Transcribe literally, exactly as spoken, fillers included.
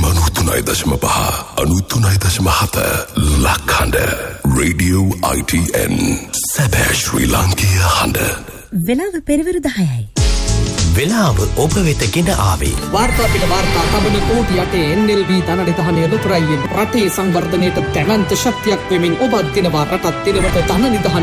අනූතුනයි දශම පහ අනූතුනයි දශම හත ලක්හඬ රේඩියෝ I T N සැබෑ ශ්‍රී ලාංකීය හඬ. වෙලාව පෙරවරු දහයයි. වෙලාව ඔබ වෙත ගෙන ආවේ වාර්තා පිට වාර්තා තබන කෝටි අටේ N L V ධනනිධානය ලොතරැයියෙන් රටේ සංවර්ධනයට දැවැන්ත ශක්තියක් වෙමින් ඔබ දිනවා රටත් දිනවට ධනනිධානය